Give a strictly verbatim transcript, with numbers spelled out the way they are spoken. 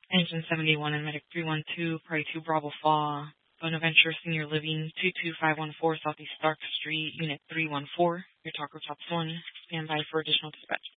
Engine seventy-one and Medic three one two, Prairie two Bravo Fall, Bonaventure Senior Living, two two five one four Southeast Stark Street, Unit three one four. Your talker tops one. Stand by for additional dispatch.